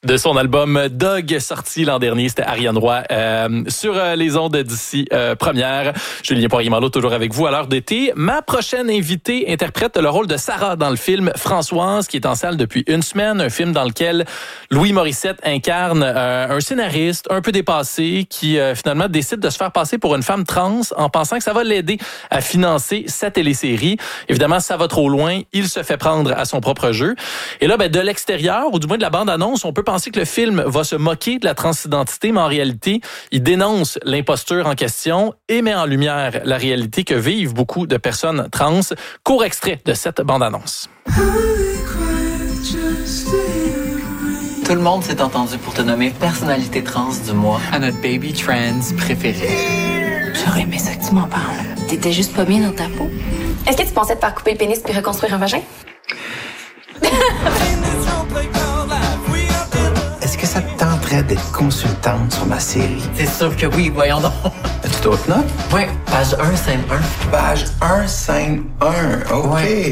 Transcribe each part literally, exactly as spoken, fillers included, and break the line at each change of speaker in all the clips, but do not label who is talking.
De son album Dog, sorti l'an dernier, c'était Ariane Roy euh, sur euh, les ondes d'ici euh, première. Julien Poirier-Marleau, toujours avec vous à l'heure d'été. Ma prochaine invitée interprète le rôle de Sarah dans le film Françoise, qui est en salle depuis une semaine. Un film dans lequel Louis Morissette incarne euh, un scénariste un peu dépassé qui euh, finalement décide de se faire passer pour une femme trans en pensant que ça va l'aider à financer sa télésérie. Évidemment, ça va trop loin. Il se fait prendre à son propre jeu. Et là, ben, de l'extérieur, ou du moins de la bande-annonce, on peut penser que le film va se moquer de la transidentité, mais en réalité, il dénonce l'imposture en question et met en lumière la réalité que vivent beaucoup de personnes trans. Court extrait de cette bande-annonce.
Tout le monde s'est entendu pour te nommer personnalité trans du mois à notre baby trans préféré.
J'aurais aimé ça que tu m'en parles. T'étais juste pas bien dans ta peau.
Est-ce que tu pensais te faire couper le pénis puis reconstruire un vagin?
Est-ce que ça te tenterait d'être consultante sur ma série?
C'est sûr que oui, voyons donc.
As-tu d'autres notes?
Oui, page un, scène un.
Page un, scène un. OK.
Ouais.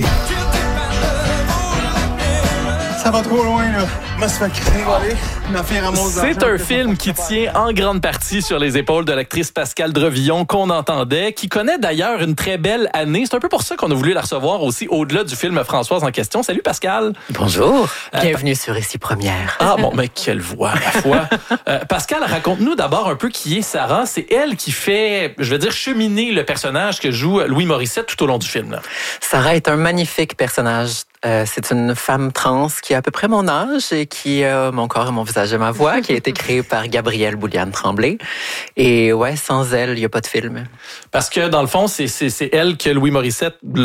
Ça va trop loin, là. Moi, ça fait rigoler. Ma fille ramasse
C'est un film qui tient en grande partie sur les épaules de l'actrice Pascale Drevillon qu'on entendait, qui connaît d'ailleurs une très belle année. C'est un peu pour ça qu'on a voulu la recevoir aussi au-delà du film Françoise en question. Salut Pascale.
Bonjour. Bienvenue euh, sur Ici Première.
Ah bon, mais quelle voix, ma foi. euh, Pascale, raconte-nous d'abord un peu qui est Sarah. C'est elle qui fait, je veux dire, cheminer le personnage que joue Louis Morissette tout au long du film. Là.
Sarah est un magnifique personnage. Euh, c'est une femme trans qui a à peu près mon âge et qui a mon corps et mon visage et ma voix, qui a été créée par Gabrielle Bouliane-Tremblay. Et ouais, sans elle, il n'y a pas de film.
Parce que dans le fond, c'est, c'est, c'est elle que Louis Morissette